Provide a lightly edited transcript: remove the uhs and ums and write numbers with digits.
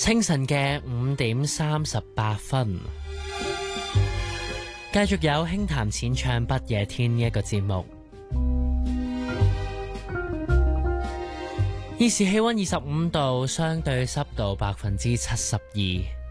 清晨嘅5:38，繼續有輕談淺唱不夜天呢一個節目。現時氣溫25度，相對濕度72%。